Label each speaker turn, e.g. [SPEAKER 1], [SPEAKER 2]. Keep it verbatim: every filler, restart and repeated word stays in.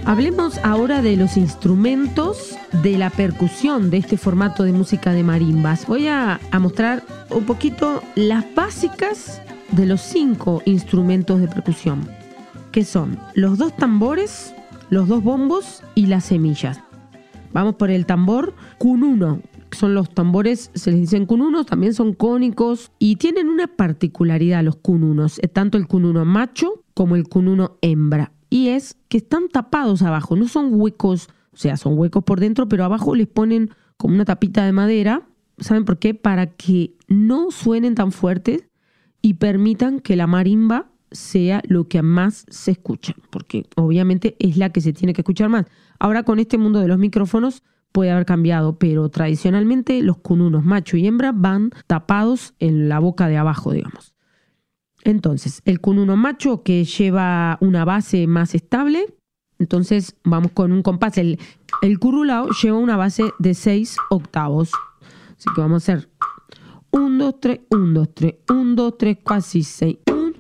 [SPEAKER 1] Hablemos ahora de los instrumentos de la percusión de este formato de música de marimbas. Voy a, a mostrar un poquito las básicas de los cinco instrumentos de percusión, que son los dos tambores, los dos bombos y las semillas. Vamos por el tambor cununo. Son los tambores, se les dicen cununos, también son cónicos y tienen una particularidad los cununos, tanto el cununo macho como el cununo hembra. Y es que están tapados abajo, no son huecos, o sea, son huecos por dentro, pero abajo les ponen como una tapita de madera. ¿Saben por qué? Para que no suenen tan fuertes y permitan que la marimba sea lo que más se escucha, porque obviamente es la que se tiene que escuchar más. Ahora con este mundo de los micrófonos puede haber cambiado, pero tradicionalmente los cununos macho y hembra van tapados en la boca de abajo, digamos. Entonces, el cununo macho que lleva una base más estable, entonces vamos con un compás. El, el currulao lleva una base de seis octavos. Así que vamos a hacer uno, dos, tres, uno, dos, tres, uno, dos, tres, cuatro, seis,